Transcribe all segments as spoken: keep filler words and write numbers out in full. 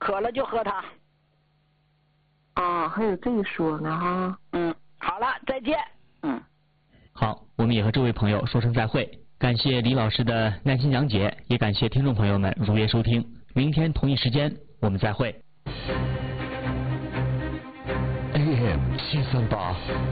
渴了就喝它。 啊，还有这一说呢哈。 嗯，好了，再见。嗯， 好，我们也和这位朋友说声再会。感谢李老师的耐心讲解，也感谢听众朋友们如约收听。明天同一时间我们再会。 A M 七三八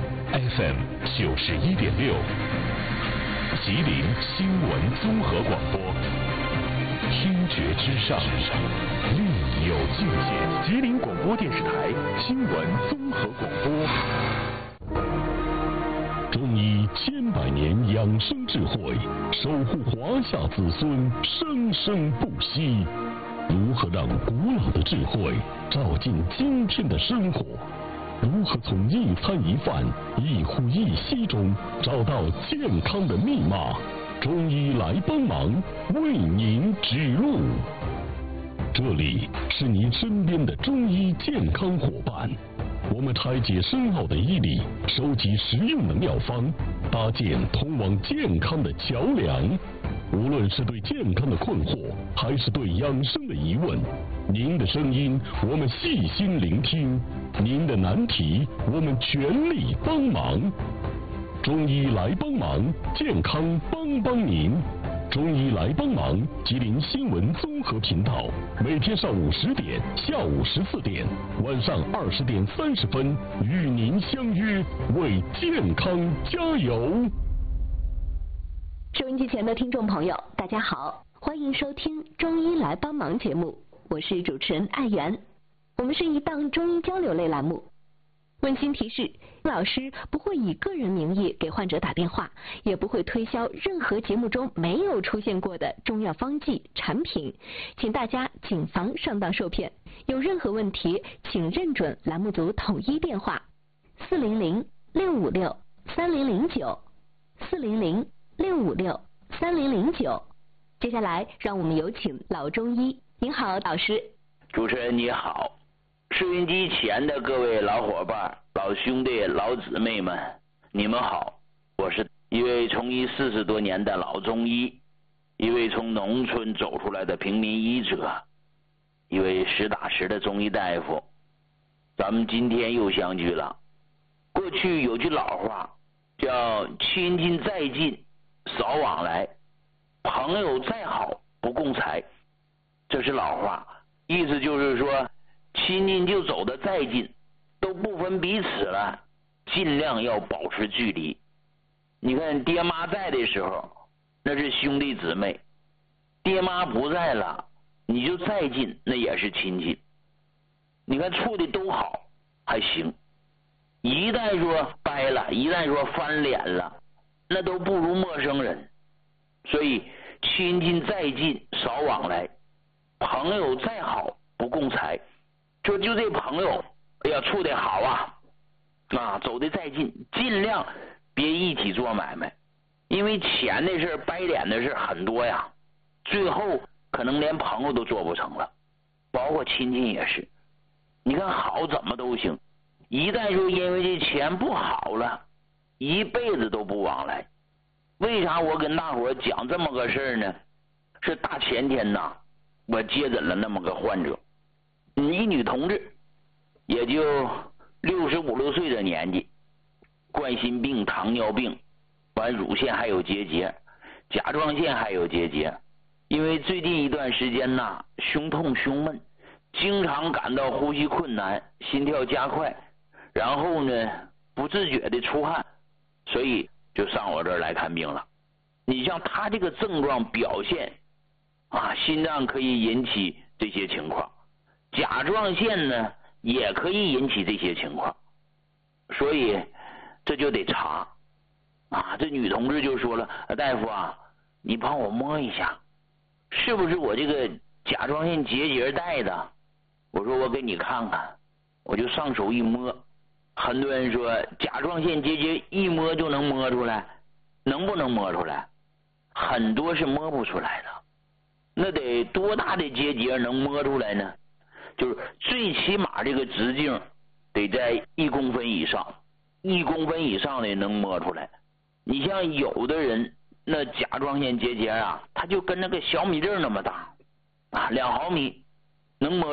，F M 九十一点六，吉林新闻综合广播，听觉之上，另有境界。吉林广播电视台新闻综合广播。中医千百年养生智慧，守护华夏子孙生生不息。如何让古老的智慧照进今天的生活？如何从一餐一饭、一呼一吸中找到健康的密码？中医来帮忙，为您指路。这里是您身边的中医健康伙伴，我们拆解深奥的医理，收集实用的妙方，搭建通往健康的桥梁。无论是对健康的困惑，还是对养生的疑问，您的声音我们细心聆听，您的难题我们全力帮忙。中医来帮忙，健康帮帮您。中医来帮忙，吉林新闻综合频道，每天上午十点、下午十四点、晚上二十点三十分，与您相约，为健康加油。 收音机前的听众朋友，大家好，欢迎收听《中医来帮忙》节目，我是主持人艾媛。我们是一档中医交流类栏目。温馨提示，老师不会以个人名义给患者打电话，也不会推销任何节目中没有出现过的中药方剂产品，请大家谨防上当受骗。有任何问题，请认准栏目组统一电话：四零零六五六三零零九，四零零六五六三零零九。接下来，让我们有请老中医。您好，老师。 主持人你好。收音机前的各位老伙伴、老兄弟、老姊妹们，你们好！我是一位从医四十多年的老中医，一位从农村走出来的平民医者，一位实打实的中医大夫。咱们今天又相聚了。过去有句老话叫“亲近再近，少往来；朋友再好，不共财”，这是老话，意思就是说，亲近就走得再近，都不分彼此了，尽量要保持距离。你看爹妈在的时候，那是兄弟姊妹；爹妈不在了，你就再近，那也是亲戚。你看处的都好，还行；一旦说掰了，一旦说翻脸了，那都不如陌生人。所以亲近再近，少往来；朋友再好，不共财。说就这朋友，哎呀，处得好啊，啊，走得再近，尽量别一起做买卖，因为钱的事、掰脸的事很多呀，最后可能连朋友都做不成了，包括亲戚也是。你看好怎么都行，一旦说因为这钱不好了，一辈子都不往来。为啥我跟大伙讲这么个事儿呢？是大前天呐，我接诊了那么个患者。一女同志，也就六十五六岁的年纪，冠心病、糖尿病，完乳腺还有结节，甲状腺还有结节。因为最近一段时间呐，胸痛胸闷，经常感到呼吸困难，心跳加快，然后呢不自觉的出汗，所以就上我这儿来看病了。你像他这个症状表现啊，心脏可以引起这些情况，甲状腺呢也可以引起这些情况，所以这就得查啊。这女同志就说了，大夫啊，你帮我摸一下，是不是我这个甲状腺结节带的？我说我给你看看，我就上手一摸。很多人说甲状腺结节一摸就能摸出来，能不能摸出来？很多是摸不出来的。那得多大的结节能摸出来呢？就是最起码这个直径得在一公分以上，一公分以上的能摸出来。你像有的人那甲状腺结节啊，它就跟那个小米粒那么大啊，两毫米能摸